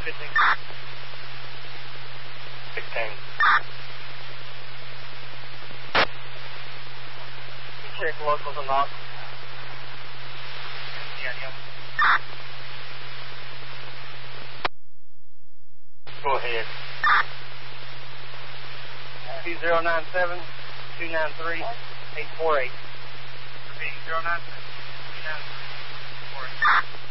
15. 16. You check locals or not? Yeah. Go ahead. 2097 293 848. Repeating 097 293 848.